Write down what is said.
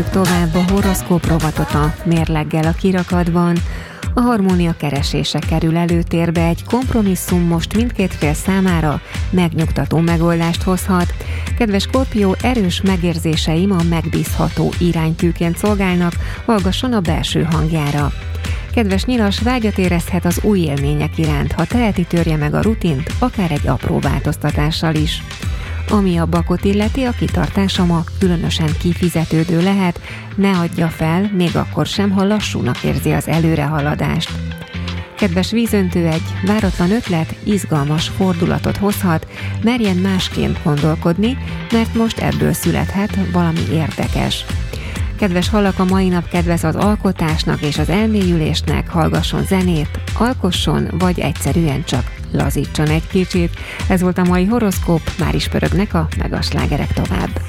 Tovább a horoszkóp rovatot a mérleggel a kirakatban. A harmónia keresése kerül előtérbe, egy kompromisszum most mindkét fél számára megnyugtató megoldást hozhat. Kedves Skorpió, erős megérzéseim a megbízható iránytűként szolgálnak, hallgasson a belső hangjára. Kedves Nyilas, vágyat érezhet az új élmények iránt, ha teheti, törje meg a rutint, akár egy apró változtatással is. Ami a Bakot illeti, a kitartása ma különösen kifizetődő lehet, ne adja fel, még akkor sem, ha lassúnak érzi az előrehaladást. Kedves Vízöntő, egy váratlan ötlet izgalmas fordulatot hozhat, merjen másként gondolkodni, mert most ebből születhet valami érdekes. Kedves Hallak, a mai nap kedvez az alkotásnak és az elmélyülésnek, hallgasson zenét, alkosson, vagy egyszerűen csak lazítson egy kicsit. Ez volt a mai horoszkóp, már is pörögnek a megaslágerek tovább.